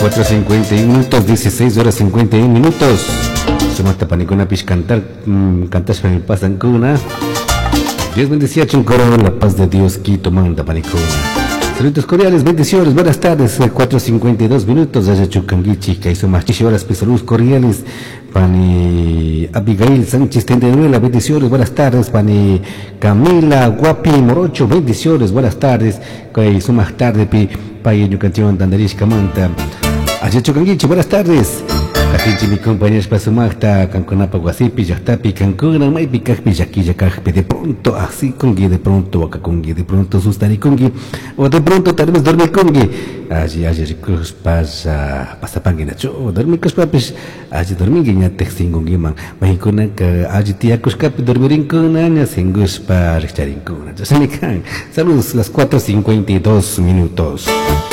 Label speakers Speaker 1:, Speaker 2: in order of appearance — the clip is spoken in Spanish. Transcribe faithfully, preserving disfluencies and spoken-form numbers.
Speaker 1: cuatro cincuenta y uno minutos, dieciséis horas cincuenta y uno minutos. Sumata panicuna pish cantar, mmm, cantas para el paz ancuna. Dios bendición, Chuncoro, la paz de Dios, Quito, manda panicuna. Saludos cordiales, bendiciones, buenas tardes, cuatro cincuenta y dos minutos, allá Chucanguichi, que hizo más horas, pues saludos cordiales, Pani Abigail Sánchez Tenderuela, bendiciones, buenas tardes, Pani Camila Guapi Morocho, bendiciones, buenas tardes, que hizo más tarde, Pi Paya Yucatán, Tandarish Camanta, allá Chucanguichi, buenas tardes. Aquí mi compañero Spasumacta, Canconapa Guasipi, Yastapi, Cancuna, Maipi, Cajpi, Yaqui, Yacajpe, de pronto, así con de pronto, acá con de pronto, Sustari con o de pronto, tenemos dormir con allí, allí, pasa, pasa panguinacho, dormir con papis, allí dormir, ya te extingo, man, Mahicuna, allí tía Cuscapi, dormir en Cuna, sin guspa, estar en Cuna, ya se me caen. Saludos, las cuatro cincuenta y dos minutos.